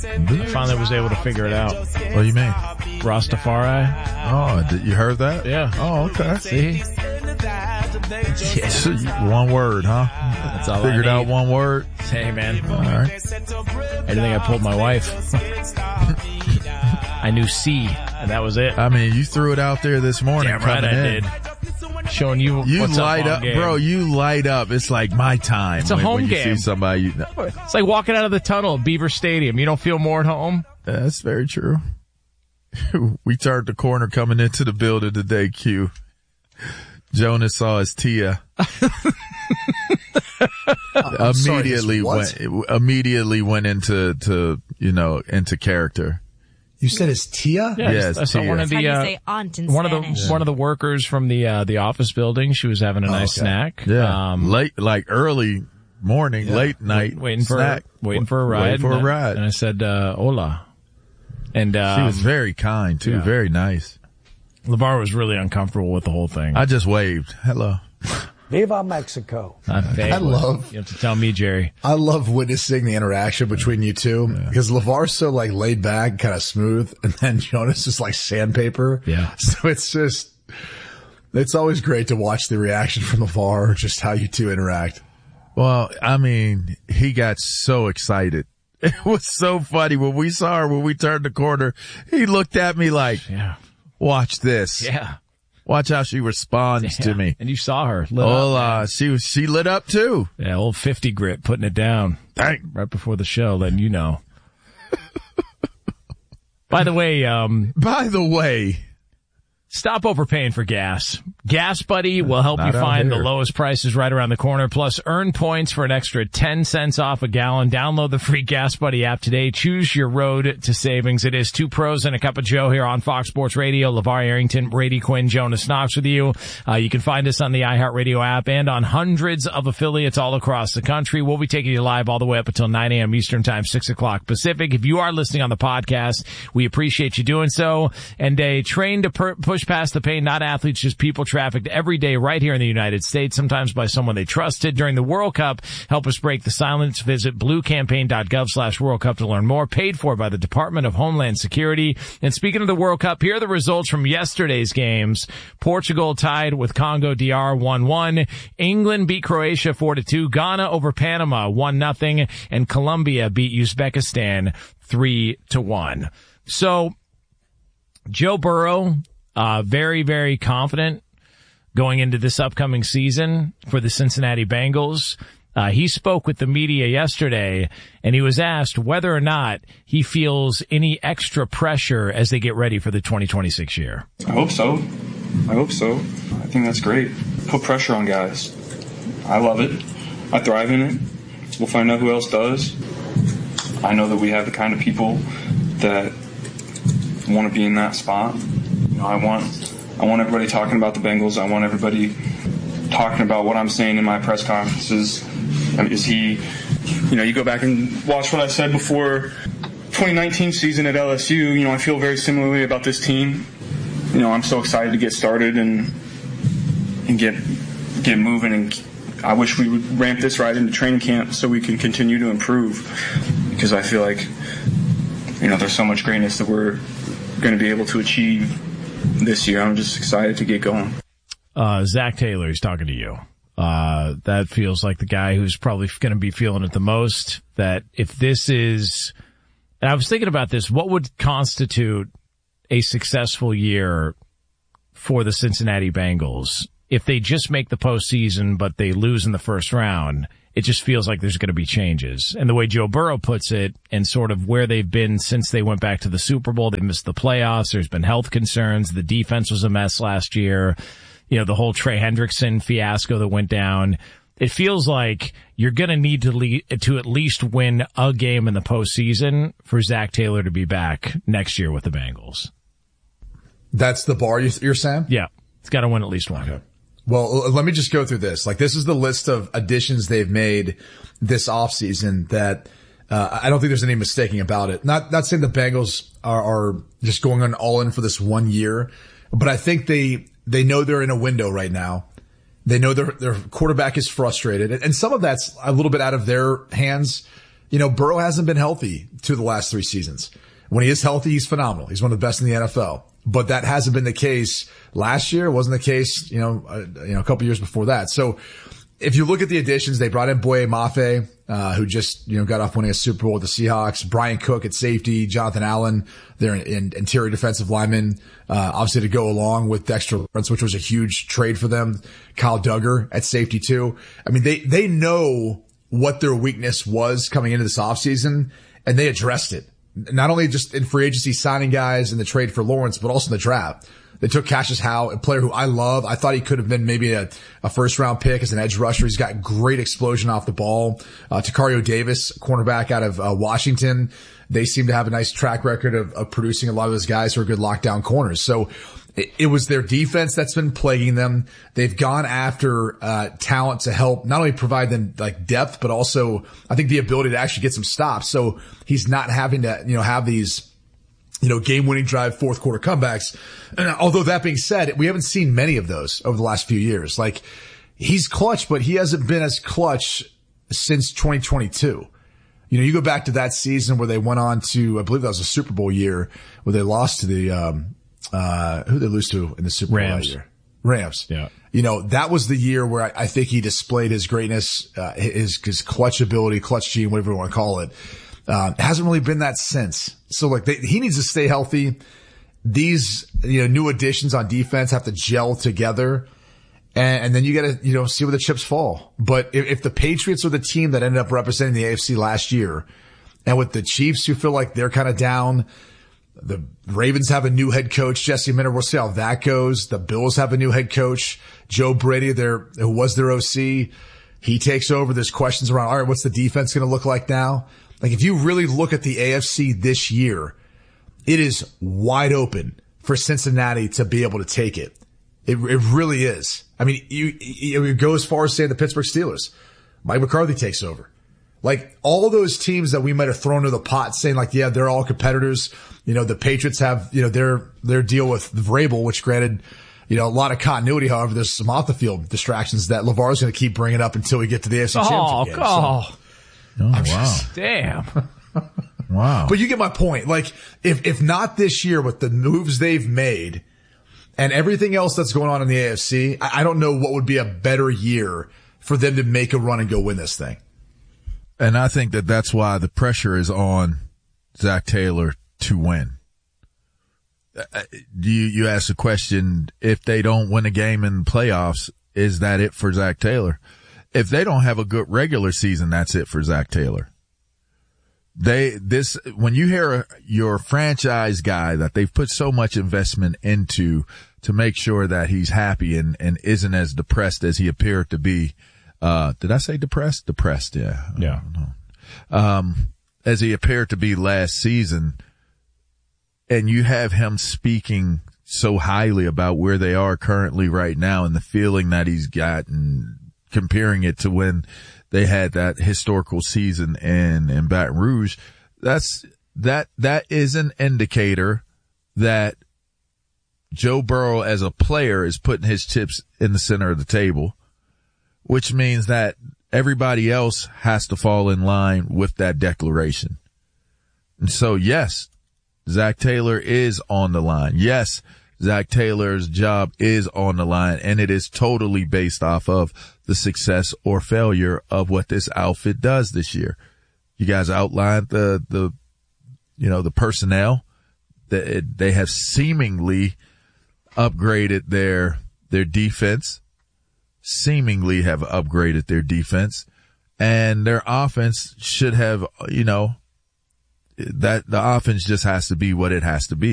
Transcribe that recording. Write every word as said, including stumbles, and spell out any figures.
I finally was able to figure it out. What do you mean? Rastafari. Oh, did you heard that? Yeah. Oh, okay. See? Yeah. One word, huh? That's all Figured I out one word. Hey, man. All right. I think I pulled my wife. I knew C, and that was it. I mean, you threw it out there this morning. Damn right I in. did. Showing you, you what's light up, up, game. bro. You light up. It's like my time. It's a when, home when you game. See somebody, you know. It's like walking out of the tunnel at Beaver Stadium. You don't feel more at home. That's very true. We turned the corner coming into the building today. Q. Jonas saw his Tia. immediately sorry, went. Immediately went into to you know into character. You said it's Tia? Yeah, yes, I saw Tia. one of How do the you uh, say aunt in one of the Spanish? one of the workers from the uh, the office building. She was having a Oh, nice okay. snack. Yeah, um, late like early morning, Yeah. late night, waiting for snack. waiting for a ride. Waiting for a and I- ride. And I said, uh, "Hola," and um, She was very kind too, yeah. very nice. LeVar was really uncomfortable with the whole thing. I just waved. Hello. Viva Mexico. Not vaguely. I love- You have to tell me, Jerry. I love witnessing the interaction between you two because LeVar's so like laid back, kind of smooth, and then Jonas is like sandpaper. Yeah. So it's just, it's always great to watch the reaction from LeVar, just how you two interact. Well, I mean, he got so excited. It was so funny when we saw her, when we turned the corner, he looked at me like, Yeah. watch this. Yeah. Watch how she responds Yeah. to me. And you saw her. Lit Well, up, uh, she was, she lit up too. yeah, old fifty grit putting it down. Dang. Right before the show, letting you know. By the way, um, By the way, stop overpaying for gas. Gas Buddy will help Not you out find the here. lowest prices right around the corner. Plus, earn points for an extra ten cents off a gallon. Download the free Gas Buddy app today. Choose your road to savings. It is two pros and a cup of Joe here on Fox Sports Radio. LeVar Arrington, Brady Quinn, Jonas Knox with you. Uh, you can find us on the iHeartRadio app and on hundreds of affiliates all across the country. We'll be taking you live all the way up until nine a.m. Eastern Time, six o'clock Pacific. If you are listening on the podcast, we appreciate you doing so. And a train to per- push past the pain, not athletes, just people trafficked every day right here in the United States, sometimes by someone they trusted during the World Cup. Help us break the silence. Visit bluecampaign.gov slash World Cup to learn more. Paid for by the Department of Homeland Security. And speaking of the World Cup, here are the results from yesterday's games. Portugal tied with Congo D R one one. England beat Croatia four to two. Ghana over Panama one nothing. And Colombia beat Uzbekistan three to one. So, Joe Burrow, uh, very, very confident going into this upcoming season for the Cincinnati Bengals. Uh, he spoke with the media yesterday, and he was asked whether or not he feels any extra pressure as they get ready for the twenty twenty-six year. I hope so. I hope so. I think that's great. Put pressure on guys. I love it. I thrive in it. We'll find out who else does. I know that we have the kind of people that want to be in that spot. You know, I want I want everybody talking about the Bengals. I want everybody talking about what I'm saying in my press conferences. I mean, is he, you know, you go back and watch what I said before twenty nineteen season at L S U. You know, I feel very similarly about this team. You know, I'm so excited to get started and and get get moving. And I wish we would ramp this right into training camp so we can continue to improve. Because I feel like, you know, there's so much greatness that we're going to be able to achieve this year. I'm just excited to get going. Uh, Zach Taylor, he's talking to you. Uh, that feels like the guy who's probably going to be feeling it the most. That if this is, and I was thinking about this, what would constitute a successful year for the Cincinnati Bengals? If they just make the postseason, but they lose in the first round, it just feels like there's going to be changes. And the way Joe Burrow puts it, and sort of where they've been since they went back to the Super Bowl, they missed the playoffs. There's been health concerns. The defense was a mess last year. You know, the whole Trey Hendrickson fiasco that went down. It feels like you're going to need to lead, to at least win a game in the postseason for Zach Taylor to be back next year with the Bengals. That's the bar you're saying? Yeah. It's got to win at least one. Okay. Well, let me just go through this. Like, this is the list of additions they've made this offseason that uh, I don't think there's any mistaking about it. Not not saying the Bengals are, are just going on all in for this one year, but I think they they know they're in a window right now. They know their their quarterback is frustrated, and some of that's a little bit out of their hands. You know, Burrow hasn't been healthy two of the last three seasons. When he is healthy, he's phenomenal. He's one of the best in the N F L. But that hasn't been the case last year. It wasn't the case, you know, uh, you know, a couple years before that. So if you look at the additions, they brought in Boye Mafe, uh, who just, you know, got off winning a Super Bowl with the Seahawks. Brian Cook at safety, Jonathan Allen, their in, in, interior defensive lineman, uh, obviously to go along with Dexter Lawrence, which was a huge trade for them. Kyle Duggar at safety too. I mean, they, they know what their weakness was coming into this offseason, and they addressed it. Not only just in free agency signing guys in the trade for Lawrence, but also in the draft. They took Cassius Howe, a player who I love. I thought he could have been maybe a, a first round pick as an edge rusher. He's got great explosion off the ball. Uh, Takario Davis, cornerback out of uh, Washington. They seem to have a nice track record of, of producing a lot of those guys who are good lockdown corners. So it, it was their defense that's been plaguing them. They've gone after, uh, talent to help not only provide them like depth, but also I think the ability to actually get some stops. So he's not having to, you know, have these, you know, game-winning drive, fourth quarter comebacks. And although that being said, we haven't seen many of those over the last few years. Like, he's clutch, but he hasn't been as clutch since twenty twenty-two. You know, you go back to that season where they went on to, I believe that was a Super Bowl year, where they lost to the, um, uh, who did they lose to in the Super Bowl Rams. that year? Rams. Yeah. You know, that was the year where I, I think he displayed his greatness, uh, his, his clutch ability, clutch gene, whatever you want to call it. Uh, it hasn't really been that since. So like they, he needs to stay healthy. These, you know, new additions on defense have to gel together. And, and then you got to, you know, see where the chips fall. But if, if the Patriots are the team that ended up representing the A F C last year, and with the Chiefs who feel like they're kind of down, the Ravens have a new head coach, Jesse Minter. We'll see how that goes. The Bills have a new head coach, Joe Brady, their, who was their O C. He takes over. There's questions around, all right, what's the defense going to look like now? Like, if you really look at the A F C this year, it is wide open for Cincinnati to be able to take it. It, it really is. I mean, you, you go as far as saying the Pittsburgh Steelers. Mike McCarthy takes over. Like, all those teams that we might have thrown into the pot saying like, yeah, they're all competitors. You know, the Patriots have, you know, their, their deal with Vrabel, which granted, you know, a lot of continuity. However, there's some off the field distractions that LeVar's going to keep bringing up until we get to the A F C oh, Championship game. Oh, So, Oh, I'm wow. just, damn. Wow. But you get my point. Like, if, if not this year with the moves they've made and everything else that's going on in the A F C, I, I don't know what would be a better year for them to make a run and go win this thing. And I think that that's why the pressure is on Zach Taylor to win. You, you asked the question, if they don't win a game in the playoffs, is that it for Zach Taylor? If they don't have a good regular season, that's it for Zach Taylor. They, this, when you hear your franchise guy that they've put so much investment into to make sure that he's happy and, and isn't as depressed as he appeared to be. Uh, did I say depressed? Depressed. Yeah. Yeah. Um, as he appeared to be last season, and you have him speaking so highly about where they are currently right now and the feeling that he's gotten, comparing it to when they had that historical season in, in Baton Rouge, that's, that, that is an indicator that Joe Burrow as a player is putting his chips in the center of the table, which means that everybody else has to fall in line with that declaration. And so, yes, Zach Taylor is on the line. Yes, Zach Taylor's job is on the line, and it is totally based off of the success or failure of what this outfit does this year. You guys outlined the, the, you know, the personnel that they have seemingly upgraded their, their defense, seemingly have upgraded their defense, and their offense should have, you know, that the offense just has to be what it has to be.